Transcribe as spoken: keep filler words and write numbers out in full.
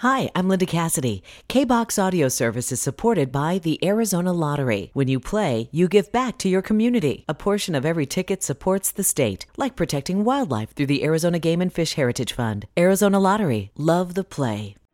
Hi, I'm Linda Cassidy. K-BOX Audio Service is supported by the Arizona Lottery. When you play, you give back to your community. A portion of every ticket supports the state, like protecting wildlife through the Arizona Game and Fish Heritage Fund. Arizona Lottery. Love the play.